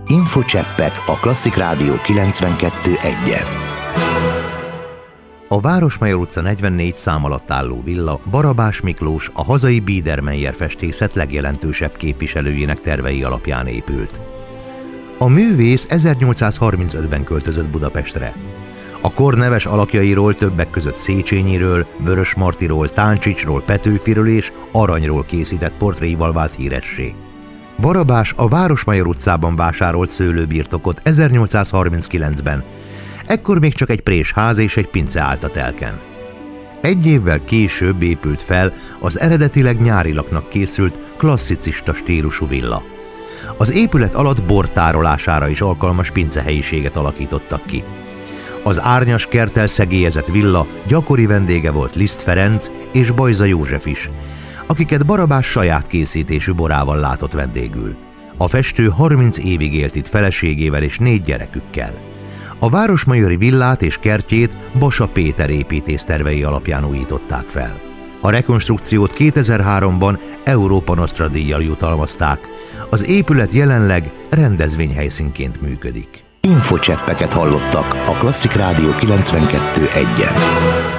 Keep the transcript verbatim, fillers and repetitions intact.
Infocseppek a Klasszik Rádió kilencvenkettő egyen. A Városmajor utca negyvennégy szám alatt álló villa Barabás Miklós, a hazai Biedermeier festészet legjelentősebb képviselőjének tervei alapján épült. A művész ezernyolcszázharmincötben költözött Budapestre. A kor neves alakjairól többek között Széchenyiről, Vörösmartyról, Táncsicsról, Petőfiről és Aranyról készített portréival vált híressé. Barabás a Városmajor utcában vásárolt szőlőbirtokot ezernyolcszázharminckilencben, ekkor még csak egy présház és egy pince állt a telken. Egy évvel később épült fel az eredetileg nyárilaknak készült klasszicista stílusú villa. Az épület alatt bor tárolására is alkalmas pincehelyiséget alakítottak ki. Az árnyas kerttel szegélyezett villa gyakori vendége volt Liszt Ferenc és Bajza József is, akiket Barabás saját készítésű borával látott vendégül. A festő harminc évig élt itt feleségével és négy gyerekükkel. A városmajori villát és kertjét Basa Péter építész tervei alapján újították fel. A rekonstrukciót kétezer-háromban Európa Nostra díjjal jutalmazták. Az épület jelenleg rendezvényhelyszínként működik. Infocseppeket hallottak a Klasszik Rádió kilencvenkettő egyen.